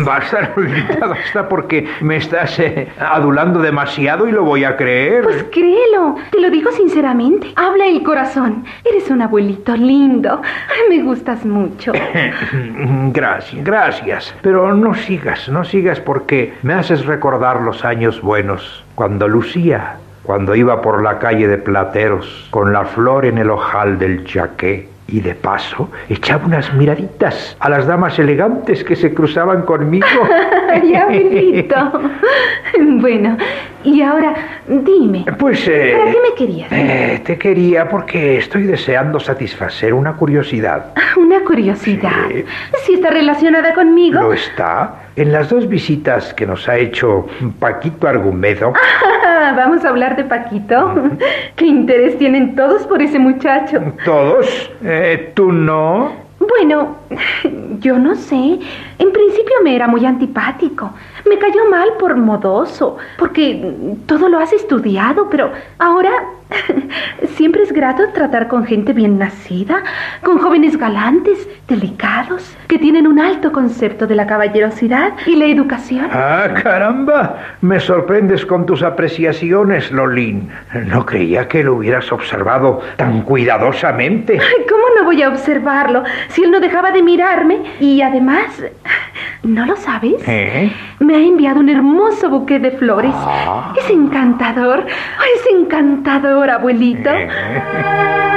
Basta, Lolita, basta, porque me estás adulando demasiado y lo voy a creer. Pues créelo, te lo digo sinceramente. Habla el corazón. Eres un abuelito lindo. Me gustas mucho. Gracias. Pero no sigas porque me haces recordar los años buenos. Cuando cuando iba por la calle de Plateros, con la flor en el ojal del chaqué. Y de paso, echaba unas miraditas a las damas elegantes que se cruzaban conmigo. ¡Ay, abuelito! Bueno, y ahora, dime. Pues, ¿para qué me querías? Te quería porque estoy deseando satisfacer una curiosidad. ¿Una curiosidad? Sí. ¿Si está relacionada conmigo? Lo está. En las 2 visitas que nos ha hecho Paquito Argumedo. Vamos a hablar de Paquito. ¿Qué interés tienen todos por ese muchacho? ¿Todos? ¿Tú no? Bueno, yo no sé. En principio me era muy antipático. Me cayó mal por modoso, porque todo lo has estudiado, pero ahora siempre es grato tratar con gente bien nacida, con jóvenes galantes, delicados, que tienen un alto concepto de la caballerosidad y la educación. ¡Ah, caramba! Me sorprendes con tus apreciaciones, Lolín. No creía que lo hubieras observado tan cuidadosamente. ¿Cómo no voy a observarlo si él no dejaba de mirarme? Y además, ¿no lo sabes? Me ha enviado un hermoso buque de flores. Es encantador, abuelito.